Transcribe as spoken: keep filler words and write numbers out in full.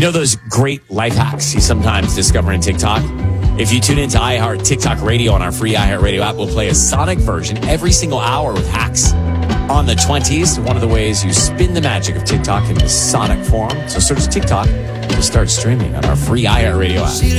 know those great life hacks you sometimes discover in TikTok? If you tune into iHeart TikTok Radio on our free iHeart Radio app, we'll play a sonic version every single hour with hacks on the twenties. One of the ways you spin the magic of TikTok into sonic form. So search TikTok to start streaming on our free iHeart Radio app.